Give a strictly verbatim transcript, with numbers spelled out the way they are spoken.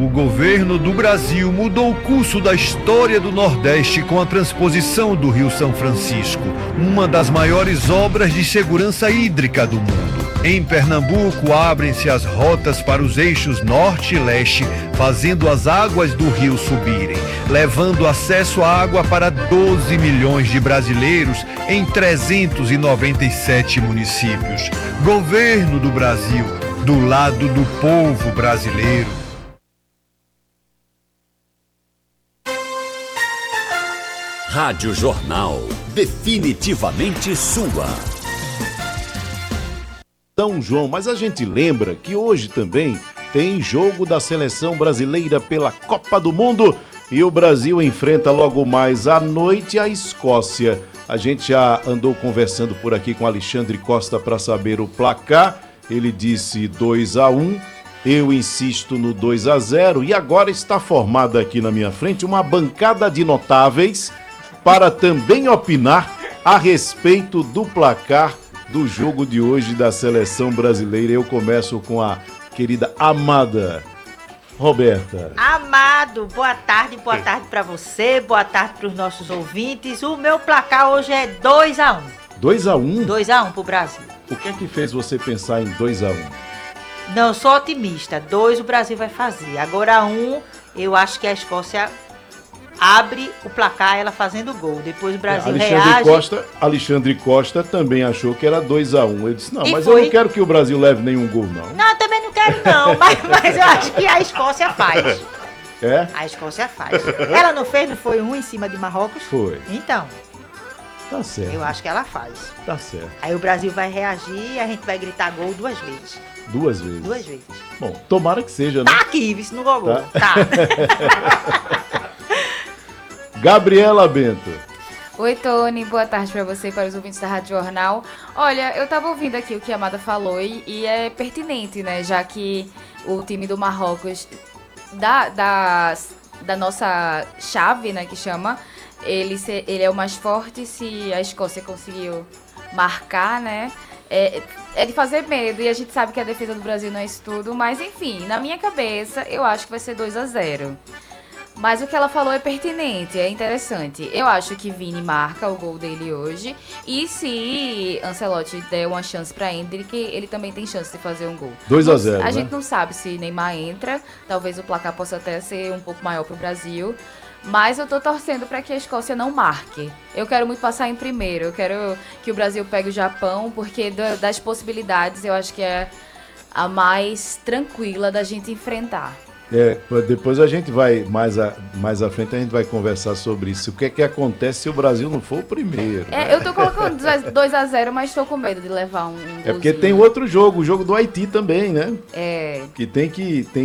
O governo do Brasil mudou o curso da história do Nordeste com a transposição do Rio São Francisco, uma das maiores obras de segurança hídrica do mundo. Em Pernambuco, abrem-se as rotas para os eixos norte e leste, fazendo as águas do rio subirem, levando acesso à água para doze milhões de brasileiros em trezentos e noventa e sete municípios. Governo do Brasil, do lado do povo brasileiro. Rádio Jornal, definitivamente sua. São João, mas a gente lembra que hoje também tem jogo da seleção brasileira pela Copa do Mundo e o Brasil enfrenta logo mais à noite a Escócia. A gente já andou conversando por aqui com Alexandre Costa para saber o placar. Ele disse dois a um, eu insisto no dois a zero e agora está formada aqui na minha frente uma bancada de notáveis para também opinar a respeito do placar do jogo de hoje da seleção brasileira. Eu começo com a querida amada Roberta. Amado, boa tarde, boa tarde para você, boa tarde para os nossos ouvintes. O meu placar hoje é dois a um. dois a um? dois a um pro Brasil. O que é que fez você pensar em dois a um? Não, eu sou otimista. dois o Brasil vai fazer. Agora um, eu acho que a Escócia abre o placar, ela fazendo gol. Depois o Brasil Alexandre reage. Costa, Alexandre Costa também achou que era dois a um. Ele disse, não, E mas foi. eu não quero que o Brasil leve nenhum gol, não. Não, eu também não quero não, mas, mas eu acho que a Escócia faz. É? A Escócia faz. Ela não fez, não foi um em cima de Marrocos? Foi. Então, Tá certo. eu acho que ela faz. Tá certo. Aí o Brasil vai reagir e a gente vai gritar gol duas vezes. Duas vezes. Duas vezes. Bom, tomara que seja, né? Tá aqui, vice no gogô. Tá. Tá. Gabriela Bento. Oi, Tony, boa tarde para você e para os ouvintes da Rádio Jornal. Olha, eu tava ouvindo aqui o que a Amada falou e, e é pertinente, né? Já que o time do Marrocos, da, da, da nossa chave, né, que chama, ele, se, ele é o mais forte. Se a Escócia conseguiu marcar, né? É, é de fazer medo e a gente sabe que a defesa do Brasil não é isso tudo, mas enfim, na minha cabeça, eu acho que vai ser dois a zero. Mas o que ela falou é pertinente, é interessante. Eu acho que Vini marca o gol dele hoje. E se Ancelotti der uma chance pra Endrick, ele também tem chance de fazer um gol. dois a zero, A né? gente não sabe se Neymar entra. Talvez o placar possa até ser um pouco maior pro Brasil. Mas eu tô torcendo pra que a Escócia não marque. Eu quero muito passar em primeiro. Eu quero que o Brasil pegue o Japão, porque das possibilidades eu acho que é a mais tranquila da gente enfrentar. É, depois a gente vai, mais, a, mais à frente, a gente vai conversar sobre isso. O que é que acontece se o Brasil não for o primeiro? É, né? eu tô colocando dois a zero, mas tô com medo de levar um, um É porque golzinho. tem outro jogo, o jogo do Haiti também, né? É. Que tem que, tem